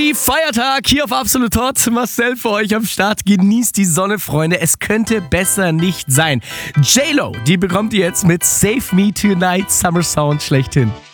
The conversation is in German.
Feiertag hier auf Absolut Hot. Marcel für euch am Start. Genießt die Sonne, Freunde. Es könnte besser nicht sein. J-Lo, die bekommt ihr jetzt mit Save Me Tonight, Summer Sound schlechthin.